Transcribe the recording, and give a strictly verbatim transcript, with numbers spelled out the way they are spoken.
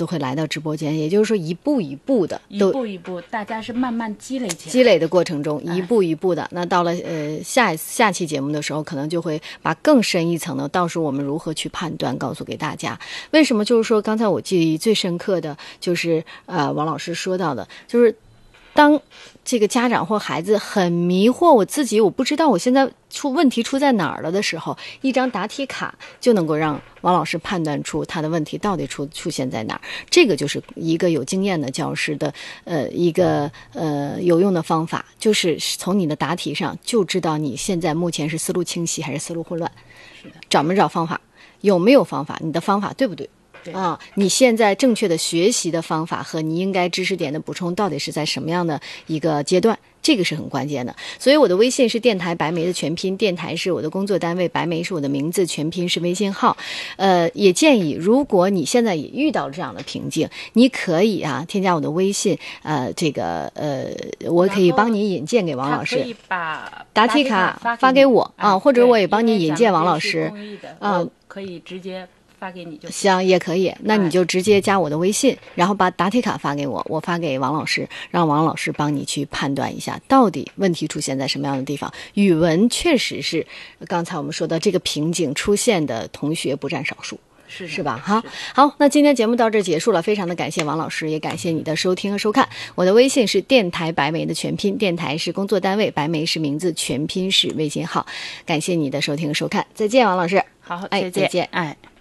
都会来到直播间，也就是说一步一步的， 一步一步，大家是慢慢积累起来， 积累的过程中一步一步的。哎、那到了呃下下期节目的时候，可能就会把更深一层的，到时候我们如何去判断，告诉给大家。为什么？就是说刚才我记忆最深刻的就是呃王老师说到的，就是当这个家长或孩子很迷惑，我自己我不知道我现在出问题出在哪儿了的时候，一张答题卡就能够让王老师判断出他的问题到底出出现在哪儿。这个就是一个有经验的教师的呃一个呃有用的方法，就是从你的答题上就知道你现在目前是思路清晰还是思路混乱，找没找方法，有没有方法，你的方法对不对啊，你现在正确的学习的方法和你应该知识点的补充到底是在什么样的一个阶段，这个是很关键的。所以我的微信是电台白梅的全拼，电台是我的工作单位，白梅是我的名字，全拼是微信号。呃，也建议如果你现在也遇到了这样的瓶颈，你可以啊添加我的微信，呃，这个呃，我可以帮你引荐给王老师， 可以把答题卡发给我啊，或者我也帮你引荐王老师啊，可以直接发给你就行，也可以。那你就直接加我的微信，然后把答题卡发给我，我发给王老师，让王老师帮你去判断一下，到底问题出现在什么样的地方。语文确实是刚才我们说的这个瓶颈出现的同学不占少数。 是是吧？好，好，那今天节目到这结束了，非常的感谢王老师，也感谢你的收听和收看。我的微信是电台白梅的全拼，电台是工作单位，白梅是名字，全拼是微信号。感谢你的收听和收看，再见，王老师。 好， 哎，再见， 哎。